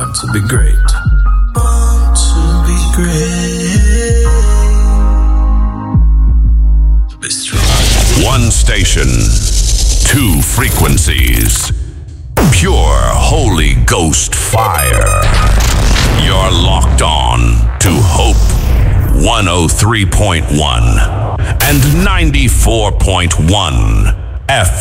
Born to be great. Born to be great. To be strong. One station, two frequencies. Pure Holy Ghost fire. You're locked on to Hope 103.1 and 94.1 FM.